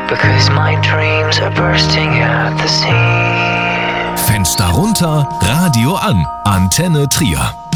because my dreams are bursting at the seams. Fenster runter, Radio an. Antenne Trier.